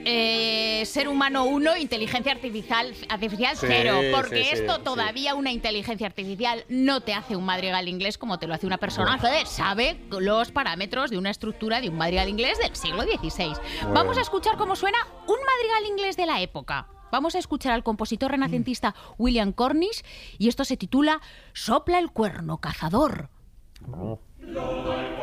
Ser humano 1, inteligencia artificial 0, porque esto todavía una inteligencia artificial no te hace un madrigal inglés como te lo hace una persona que sabe los parámetros de una estructura de un madrigal inglés del siglo XVI. Vamos a escuchar cómo suena un madrigal inglés de la época. Vamos a escuchar al compositor renacentista William Cornish y esto se titula Sopla el cuerno cazador.